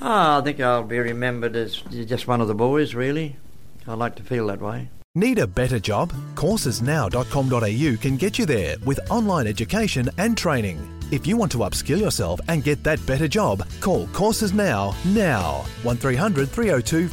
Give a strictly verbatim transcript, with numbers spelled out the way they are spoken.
Oh, I think I'll be remembered as just one of the boys, really. I like to feel that way. Need a better job? courses now dot com dot a u can get you there with online education and training. If you want to upskill yourself and get that better job, call Courses Now now. one three hundred three oh two